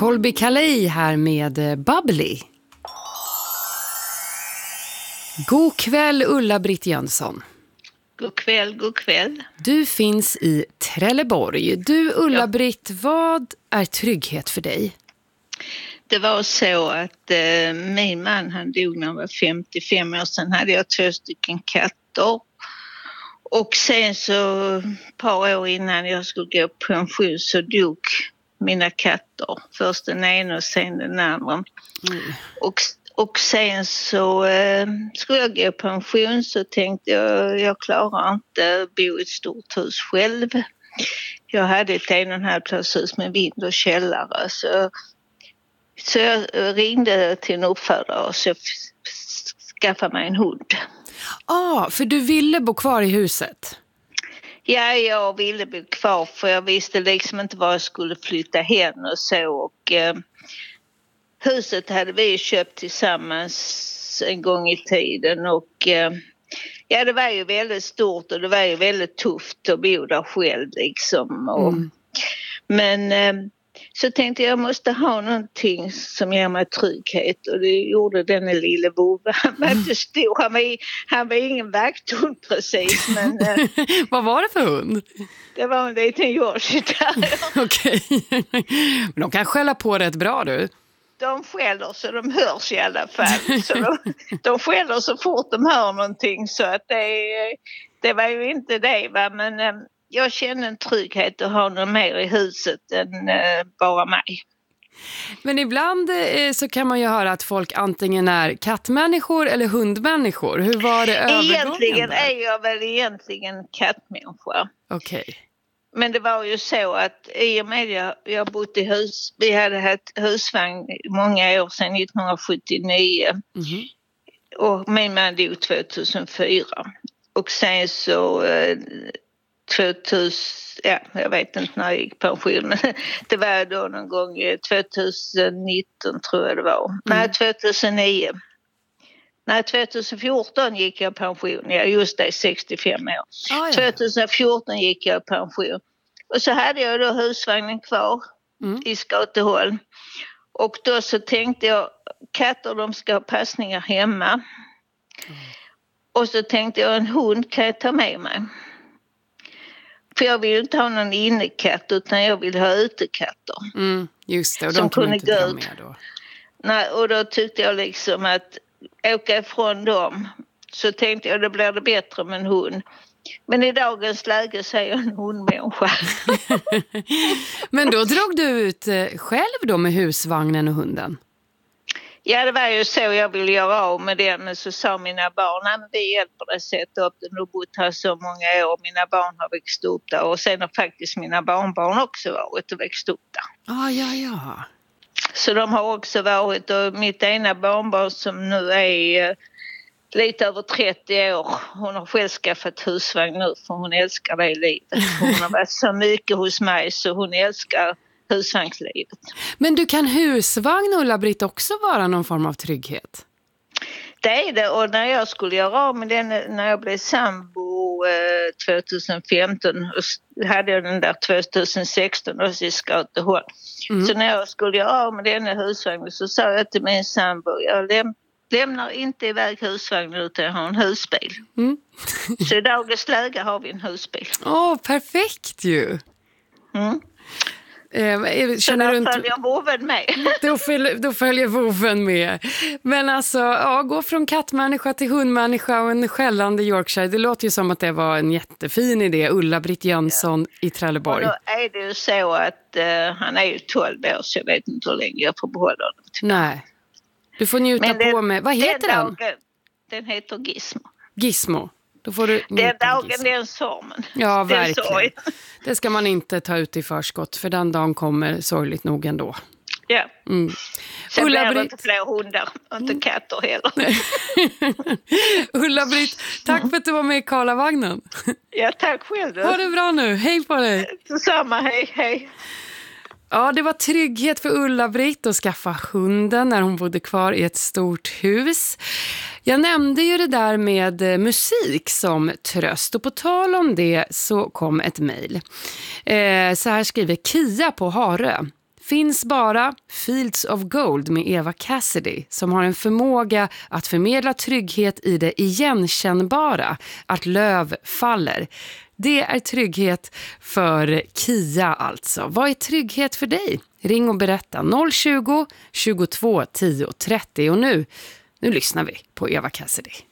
Colby Calais här med Bubbly. God kväll Ulla-Britt Jönsson. God kväll, god kväll. Du finns i Trelleborg. Du Ulla-Britt, vad är trygghet för dig? Det var så att min man han dog när han var 55 år. Sen hade jag 2 katter. Och sen så ett par år innan jag skulle gå på pension så dog mina katter. Först den ena och sen den andra. Och sen så skulle jag gå på pension så tänkte jag klarar inte att bo i ett stort hus själv. Jag hade ett 1,5 hus med vind och källare så jag ringde till en uppfödare och så skaffade mig en hund. För du ville bo kvar i huset? Ja, jag ville bo kvar för jag visste liksom inte var jag skulle flytta hem och så. Och huset hade vi köpt tillsammans en gång i tiden och ja, det var ju väldigt stort och det var ju väldigt tufft att bo där själv liksom. Men så tänkte jag måste ha någonting som ger mig trygghet och det gjorde den lille Bove. Han var inte stor, han var ingen vakthund precis. Men, vad var det för hund? Det var en liten Yorkshire. Okej, men de kan skälla på rätt bra du. De skäller så de hörs i alla fall. Så de skäller så fort de hör någonting så att det var ju inte det va. Men jag känner en trygghet att ha någon mer i huset än bara mig. Men ibland så kan man ju höra att folk antingen är kattmänniskor eller hundmänniskor. Hur var det övergången? Egentligen är jag väl egentligen kattmänniska. Okej. Men det var ju så att i och med jag bott i hus, vi hade haft husvagn många år sedan 1979 och min man dog 2004 och sen så 2000, ja jag vet inte när jag gick på pension men det var då någon gång 2019 tror jag det var, nej 2009. Nej, 2014 gick jag pension. Ja, just det, 65 år. 2014 gick jag pension. Och så hade jag då husvagnen kvar i Skateholm. Och då så tänkte jag, katter de ska ha passningar hemma. Och så tänkte jag, en hund kan jag ta med mig. För jag vill inte ha någon innekatt utan jag vill ha utekatter. Just det, och som de kunde inte inte gå dra ut. med då. Nej, och då tyckte jag liksom att åka ifrån dem så tänkte jag det blir det bättre med en hund. Men i dagens läge så är jag en hundmänniska. Men då drog du ut själv då med husvagnen och hunden? Ja, det var ju så jag ville göra av med den. Men så sa mina barn, men vi hjälper dig sätta upp den. Du har bott här så många år. Mina barn har växt upp där. Och sen har faktiskt mina barnbarn också varit och växt upp där. Ja. Så de har också varit, och mitt ena barnbarn som nu är lite över 30 år, hon har själv skaffat husvagn nu för hon älskar det livet. Hon har varit så mycket hos mig så hon älskar husvagnslivet. Men du, kan husvagn Ulla-Britt också vara någon form av trygghet? Det är det, och när jag skulle göra av med den, när jag blev sambo 2015 och hade jag den där 2016 och i Skateholm. Så när jag skulle göra av med den husvagnen så sa jag till min sambo, jag lämnar inte iväg husvagnen utan jag har en husbil. Så i dagens läge har vi en husbil. Perfekt ju! Känner du inte... följer voven med. Då följer voven med. Men alltså, gå från kattmänniska till hundmänniska och en skällande Yorkshire. Det låter ju som att det var en jättefin idé. Ulla-Britt Jönsson i Trelleborg. Och då är det ju så att han är ju 12 år så jag vet inte hur länge jag får behålla honom. Nej, du får njuta på med... Vad heter den? Den heter Gizmo. Gizmo. Då får du den dagen, den sorgen. Ja, verkligen. Det ska man inte ta ut i förskott, för den dagen kommer sorgligt nog ändå. Ja. Sen blir det inte fler hundar, inte katter heller. Ulla-Britt, tack för att du var med i Karlavagnen. Ja, tack själv. Ha det bra nu, hej på dig. Detsamma, hej. Ja, det var trygghet för Ulla-Britt att skaffa hunden när hon bodde kvar i ett stort hus. Jag nämnde ju det där med musik som tröst, och på tal om det så kom ett mejl. Så här skriver Kia på Harö. finns bara Fields of Gold med Eva Cassidy, som har en förmåga att förmedla trygghet i det igenkännbara, att löv faller. Det är trygghet för Kia alltså. Vad är trygghet för dig? Ring och berätta 020 22 10 30. Och nu lyssnar vi på Eva Cassidy.